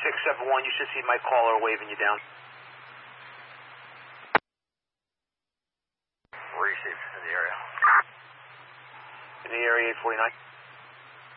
671, you should see my caller waving you down. Received in the area. In the area, 849.